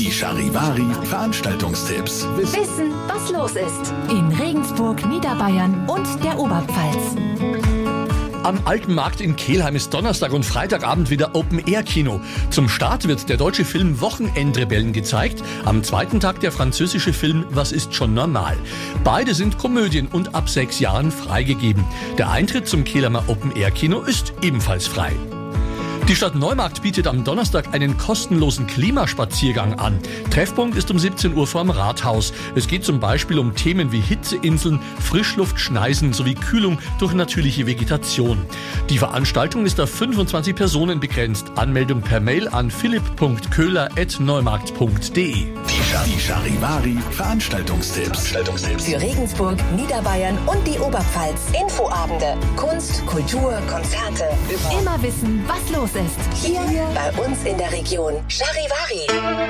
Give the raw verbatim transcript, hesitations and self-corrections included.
Die Charivari Veranstaltungstipps. Wissen, was los ist. In Regensburg, Niederbayern und der Oberpfalz. Am Alten Markt in Kelheim ist Donnerstag und Freitagabend wieder Open-Air-Kino. Zum Start wird der deutsche Film Wochenendrebellen gezeigt. Am zweiten Tag der französische Film Was ist schon normal. Beide sind Komödien und ab sechs Jahren freigegeben. Der Eintritt zum Kelheimer Open-Air-Kino ist ebenfalls frei. Die Stadt Neumarkt bietet am Donnerstag einen kostenlosen Klimaspaziergang an. Treffpunkt ist um siebzehn Uhr vorm Rathaus. Es geht zum Beispiel um Themen wie Hitzeinseln, Frischluftschneisen sowie Kühlung durch natürliche Vegetation. Die Veranstaltung ist auf fünfundzwanzig Personen begrenzt. Anmeldung per Mail an philipp punkt köhler at neumarkt punkt de. Die Charivari Veranstaltungstipps. Für Regensburg, Niederbayern und die Oberpfalz. Infoabende, Kunst, Kultur, Konzerte. Immer wissen, was los ist. Hier bei uns in der Region. Charivari.